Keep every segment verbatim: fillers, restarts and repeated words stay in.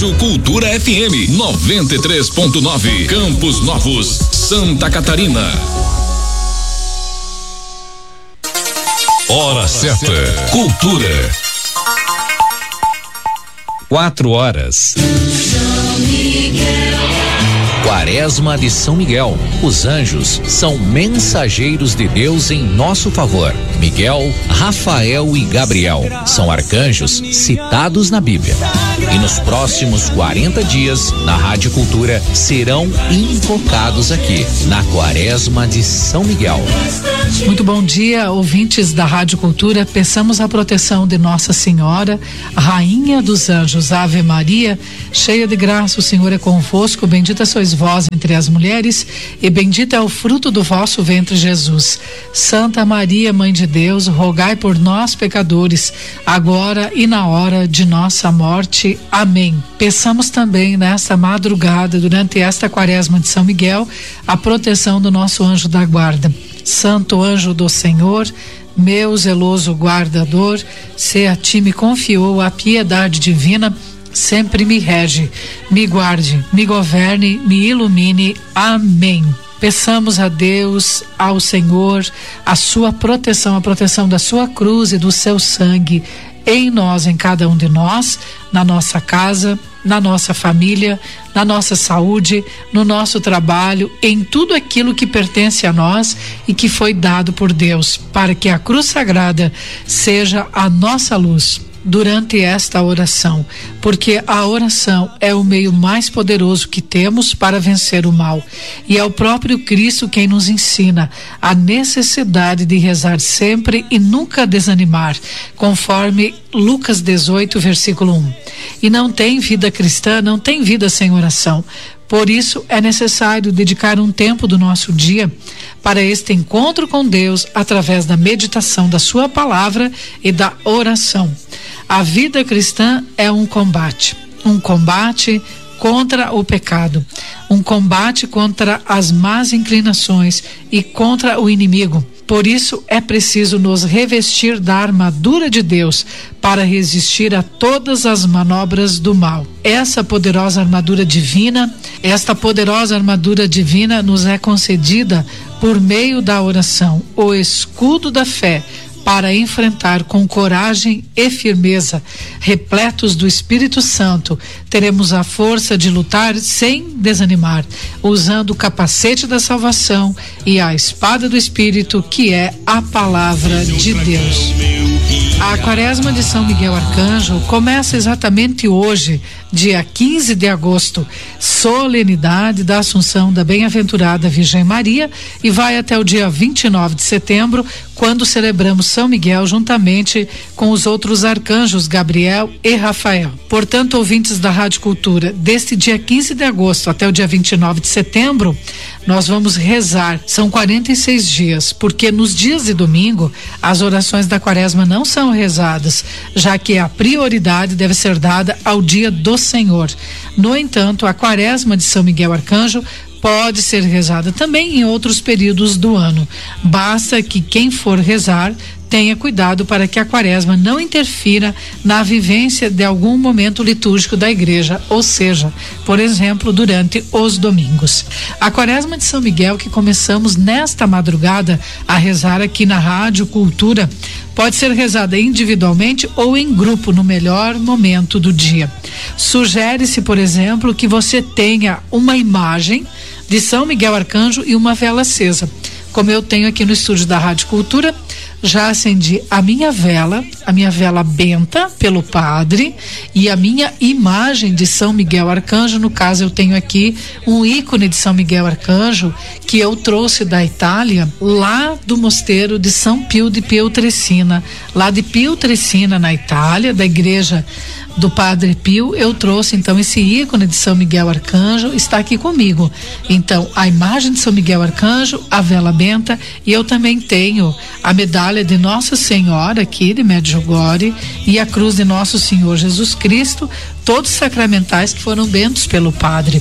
Rádio Cultura F M noventa e três ponto nove, Campos Novos, Santa Catarina. Hora certa. Cultura. Quatro horas. Quaresma de São Miguel. Os anjos são mensageiros de Deus em nosso favor. Miguel, Rafael e Gabriel são arcanjos citados na Bíblia. E nos próximos quarenta dias, na Rádio Cultura, serão invocados aqui, na Quaresma de São Miguel. Muito bom dia, ouvintes da Rádio Cultura. Peçamos a proteção de Nossa Senhora, Rainha dos Anjos. Ave Maria, cheia de graça, o Senhor é convosco. Bendita sois vós entre as mulheres, e bendito é o fruto do vosso ventre, Jesus. Santa Maria, Mãe de Deus, rogai por nós, pecadores, agora e na hora de nossa morte. Amém. Peçamos também nesta madrugada, durante esta Quaresma de São Miguel, a proteção do nosso anjo da guarda. Santo anjo do Senhor, meu zeloso guardador, se a ti me confiou a piedade divina, sempre me rege, me guarde, me governe, me ilumine. Amém. Peçamos a Deus, ao Senhor, a sua proteção, a proteção da sua cruz e do seu sangue em nós, em cada um de nós, na nossa casa, na nossa família, na nossa saúde, no nosso trabalho, em tudo aquilo que pertence a nós e que foi dado por Deus, para que a cruz sagrada seja a nossa luz durante esta oração, porque a oração é o meio mais poderoso que temos para vencer o mal, e é o próprio Cristo quem nos ensina a necessidade de rezar sempre e nunca desanimar, conforme Lucas dezoito, versículo um. E não tem vida cristã, não tem vida sem oração. Por isso é necessário dedicar um tempo do nosso dia para este encontro com Deus através da meditação da sua palavra e da oração. A vida cristã é um combate, um combate contra o pecado, um combate contra as más inclinações e contra o inimigo. Por isso é preciso nos revestir da armadura de Deus para resistir a todas as manobras do mal. Essa poderosa armadura divina, esta poderosa armadura divina nos é concedida por meio da oração, o escudo da fé, para enfrentar com coragem e firmeza, repletos do Espírito Santo, teremos a força de lutar sem desanimar, usando o capacete da salvação e a espada do Espírito, que é a palavra de Deus. A Quaresma de São Miguel Arcanjo começa exatamente hoje, dia quinze de agosto, solenidade da Assunção da Bem-aventurada Virgem Maria, e vai até o dia vinte e nove de setembro, quando celebramos São Miguel juntamente com os outros arcanjos Gabriel e Rafael. Portanto, ouvintes da Rádio Cultura, deste dia quinze de agosto até o dia vinte e nove de setembro, nós vamos rezar. São quarenta e seis dias, porque nos dias de domingo as orações da Quaresma não são rezadas, já que a prioridade deve ser dada ao dia do Senhor. No entanto, a Quaresma de São Miguel Arcanjo pode ser rezada também em outros períodos do ano. Basta que quem for rezar tenha cuidado para que a Quaresma não interfira na vivência de algum momento litúrgico da igreja, ou seja, por exemplo, durante os domingos. A Quaresma de São Miguel, que começamos nesta madrugada a rezar aqui na Rádio Cultura, pode ser rezada individualmente ou em grupo, no melhor momento do dia. Sugere-se, por exemplo, que você tenha uma imagem de São Miguel Arcanjo e uma vela acesa. Como eu tenho aqui no estúdio da Rádio Cultura, já acendi a minha vela, a minha vela benta pelo padre, e a minha imagem de São Miguel Arcanjo. No caso, eu tenho aqui um ícone de São Miguel Arcanjo que eu trouxe da Itália, lá do mosteiro de São Pio de Pietrelcina, lá de Pietrelcina, na Itália, da igreja do Padre Pio. Eu trouxe então esse ícone de São Miguel Arcanjo, está aqui comigo. Então, a imagem de São Miguel Arcanjo, a vela benta, e eu também tenho a medalha de Nossa Senhora aqui de Medjugorje e a cruz de Nosso Senhor Jesus Cristo, todos sacramentais que foram bentos pelo Padre.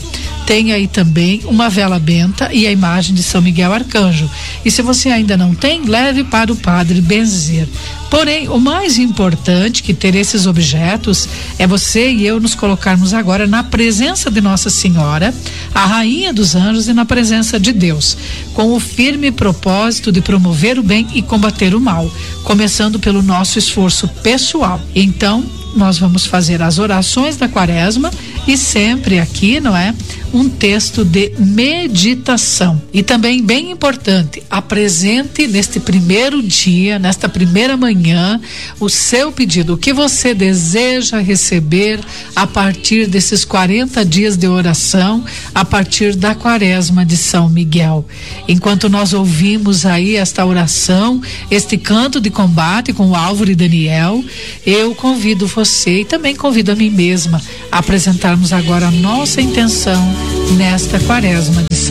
tem aí também uma vela benta e a imagem de São Miguel Arcanjo. E se você ainda não tem, leve para o padre benzer. Porém, o mais importante que ter esses objetos é você e eu nos colocarmos agora na presença de Nossa Senhora, a Rainha dos Anjos, e na presença de Deus, com o firme propósito de promover o bem e combater o mal, começando pelo nosso esforço pessoal. Então, nós vamos fazer as orações da quaresma e sempre aqui, não é? Um texto de meditação. E também bem importante, apresente neste primeiro dia, nesta primeira manhã, o seu pedido, o que você deseja receber a partir desses quarenta dias de oração, a partir da quaresma de São Miguel. Enquanto nós ouvimos aí esta oração, este canto de combate com o Álvaro e Daniel, eu convido você e também convido a mim mesma a apresentarmos agora a nossa intenção nesta quaresma de